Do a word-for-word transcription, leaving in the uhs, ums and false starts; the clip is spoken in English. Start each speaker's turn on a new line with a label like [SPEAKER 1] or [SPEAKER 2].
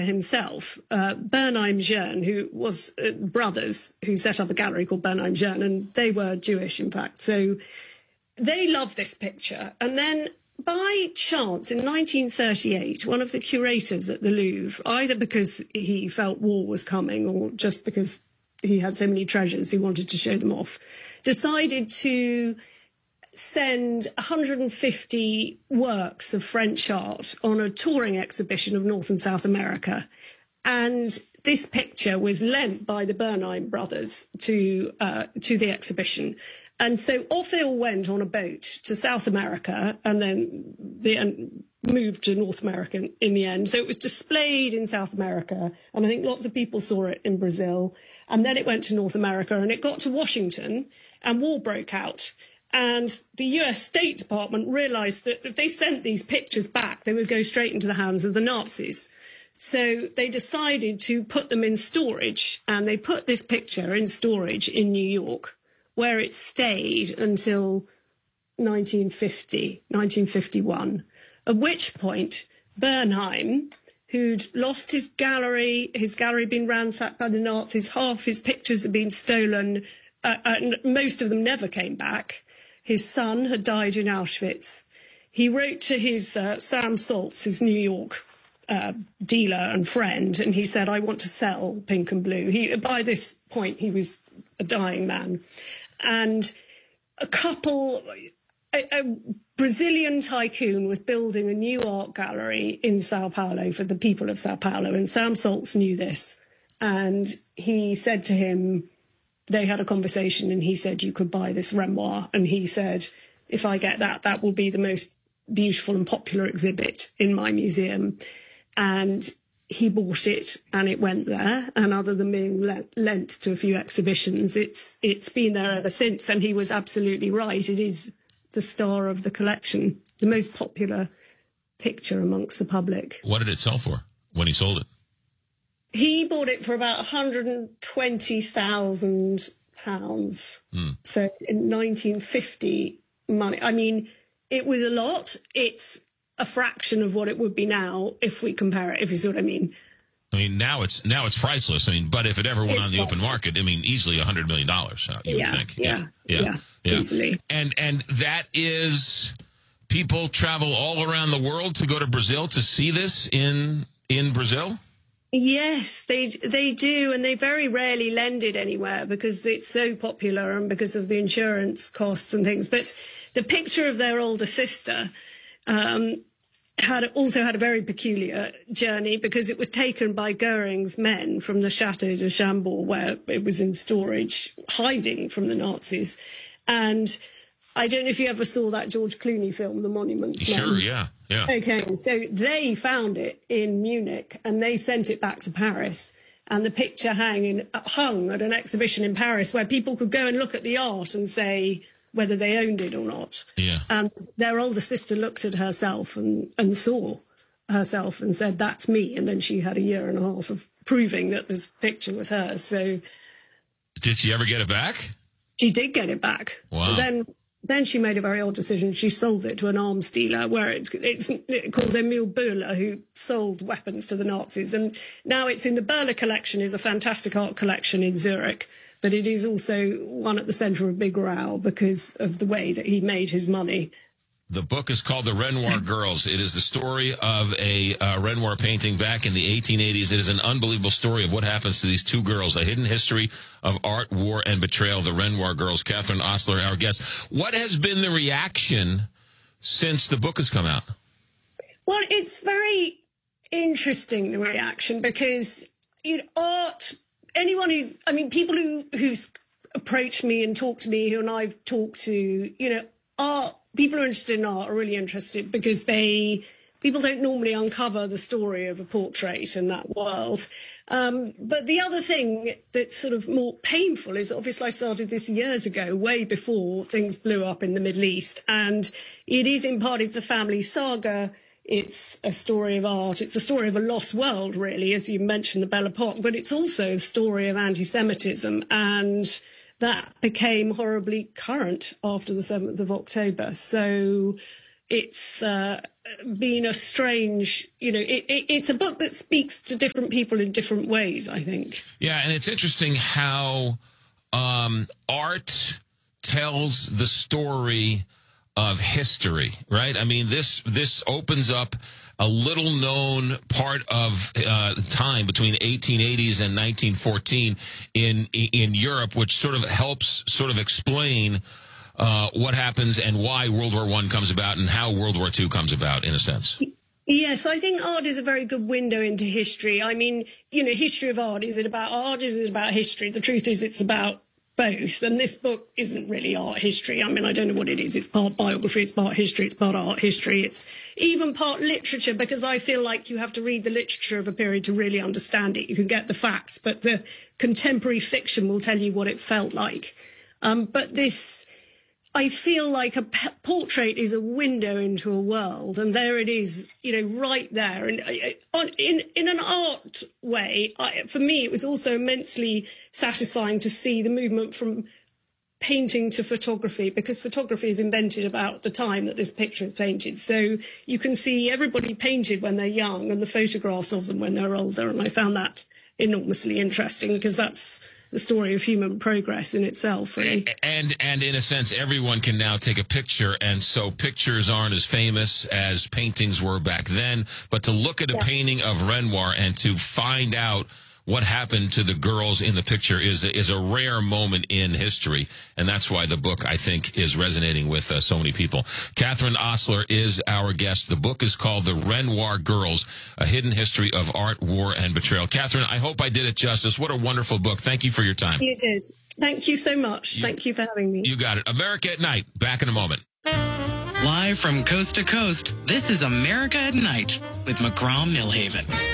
[SPEAKER 1] himself, uh, Bernheim Jeune, who was uh, brothers who set up a gallery called Bernheim Jeune, and they were Jewish, in fact. So they loved this picture. And then by chance, in nineteen thirty-eight, one of the curators at the Louvre, either because he felt war was coming or just because he had so many treasures he wanted to show them off, decided to send one hundred fifty works of French art on a touring exhibition of North and South America. And this picture was lent by the Bernheim brothers to uh, to the exhibition. And so off they all went on a boat to South America, and then they and moved to North America in the end. So it was displayed in South America, and I think lots of people saw it in Brazil. And then it went to North America, and it got to Washington, and war broke out. And the U S State Department realised that if they sent these pictures back, they would go straight into the hands of the Nazis. So they decided to put them in storage, and they put this picture in storage in New York, where it stayed until nineteen fifty, nineteen fifty-one, at which point Bernheim, who'd lost his gallery, his gallery had been ransacked by the Nazis, half his pictures had been stolen, uh, and most of them never came back. His son had died in Auschwitz. He wrote to his uh, Sam Saltz, his New York uh, dealer and friend, and he said, I want to sell Pink and Blue. He, by this point, he was a dying man. And a couple, a, a Brazilian tycoon was building a new art gallery in Sao Paulo for the people of Sao Paulo, and Sam Saltz knew this. And he said to him, they had a conversation, and he said, you could buy this Renoir. And he said, if I get that, that will be the most beautiful and popular exhibit in my museum. And he bought it, and it went there. And other than being lent, lent to a few exhibitions, it's it's been there ever since. And he was absolutely right. It is the star of the collection, the most popular picture amongst the public.
[SPEAKER 2] What did it sell for when he sold it?
[SPEAKER 1] He bought it for about one hundred twenty thousand pounds. Mm. So in nineteen fifty money. I mean, it was a lot. It's a fraction of what it would be now if we compare it, if you see what I mean.
[SPEAKER 2] I mean, now it's now it's priceless. I mean, but if it ever went it's on the open market, I mean, easily one hundred million dollars, uh, you
[SPEAKER 1] yeah,
[SPEAKER 2] would think.
[SPEAKER 1] Yeah, yeah, yeah, yeah, easily.
[SPEAKER 2] And, and that is, people travel all around the world to go to Brazil to see this in in Brazil?
[SPEAKER 1] Yes, they they do, and they very rarely lend it anywhere because it's so popular and because of the insurance costs and things. But the picture of their older sister um, had also had a very peculiar journey because it was taken by Goering's men from the Chateau de Chambord, where it was in storage, hiding from the Nazis. And I don't know if you ever saw that George Clooney film, The Monuments Men.
[SPEAKER 2] Sure, yeah, yeah.
[SPEAKER 1] Okay, so they found it in Munich and they sent it back to Paris. And the picture hanging, hung at an exhibition in Paris where people could go and look at the art and say whether they owned it or not.
[SPEAKER 2] Yeah.
[SPEAKER 1] And their older sister looked at herself and, and saw herself and said, that's me. And then she had a year and a half of proving that this picture was hers. So,
[SPEAKER 2] did she ever get it back?
[SPEAKER 1] She did get it back.
[SPEAKER 2] Wow.
[SPEAKER 1] But then Then she made a very odd decision. She sold it to an arms dealer where it's it's called Emil Böhler, who sold weapons to the Nazis. And now it's in the Böhler collection, is a fantastic art collection in Zurich. But it is also one at the centre of a big row because of the way that he made his money.
[SPEAKER 2] The book is called The Renoir Girls. It is the story of a uh, Renoir painting back in the eighteen eighties. It is an unbelievable story of what happens to these two girls, a hidden history of art, war, and betrayal. The Renoir Girls. Catherine Ostler, our guest. What has been the reaction since the book has come out?
[SPEAKER 1] Well, it's very interesting, the reaction, because you know, art, anyone who's, I mean, people who who's approached me and talked to me, who and I've talked to, you know, art, people who are interested in art are really interested because they, people don't normally uncover the story of a portrait in that world. Um, but the other thing that's sort of more painful is obviously I started this years ago, way before things blew up in the Middle East. And it is in part, it's a family saga. It's a story of art. It's the story of a lost world, really, as you mentioned, the Belle Epoque. But it's also the story of anti-Semitism. And that became horribly current after the seventh of October. So it's uh, been a strange, you know, it, it, it's a book that speaks to different people in different ways, I think.
[SPEAKER 2] Yeah, and it's interesting how um, art tells the story of history, right? I mean, this this opens up a little known part of uh, time between eighteen eighties and nineteen fourteen in in Europe, which sort of helps sort of explain uh, what happens and why World War One comes about and how World War Two comes about, in a sense.
[SPEAKER 1] Yes, I think art is a very good window into history. I mean, you know, history of art, is it about art? Is it about history? The truth is it's about both. And this book isn't really art history. I mean, I don't know what it is. It's part biography, it's part history, it's part art history. It's even part literature, because I feel like you have to read the literature of a period to really understand it. You can get the facts, but the contemporary fiction will tell you what it felt like. Um, but this, I feel like a p- portrait is a window into a world, and there it is, you know, right there. And uh, on, in in an art way, I, for me, it was also immensely satisfying to see the movement from painting to photography, because photography is invented about the time that this picture is painted. So you can see everybody painted when they're young and the photographs of them when they're older. And I found that enormously interesting, because that's the story of human progress in itself, really.
[SPEAKER 2] And, and in a sense, everyone can now take a picture, and so pictures aren't as famous as paintings were back then. But to look at a yeah. painting of Renoir and to find out what happened to the girls in the picture is is a rare moment in history, and that's why the book, I think, is resonating with uh, so many people. Catherine Ostler is our guest. The book is called The Renoir Girls, A Hidden History of Art, War, and Betrayal. Catherine, I hope I did it justice. What a wonderful book. Thank you for your time.
[SPEAKER 1] You did. Thank you so much.
[SPEAKER 2] You,
[SPEAKER 1] Thank you for having me.
[SPEAKER 2] You got it. America at Night. Back in a moment.
[SPEAKER 3] Live from coast to coast, this is America at Night with McGraw Millhaven.